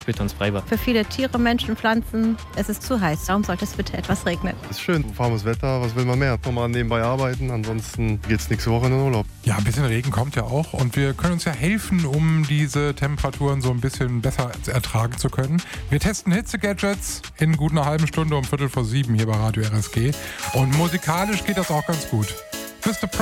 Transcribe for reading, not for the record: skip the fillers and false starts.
bitte ins Freibad. Für viele Tiere, Menschen, Pflanzen, es ist zu heiß. Darum sollte es bitte etwas regnen. Das ist schön, warmes Wetter, was will man mehr? Nochmal nebenbei arbeiten, ansonsten geht's nächste Woche in den Urlaub. Ja, ein bisschen Regen kommt ja auch und wir können uns ja helfen, um diese Temperaturen so ein bisschen besser ertragen zu können. Wir testen Hitze-Gadgets in gut einer halben Stunde um 6:15 hier bei Radio RSG und musikalisch geht das auch ganz gut. Mr.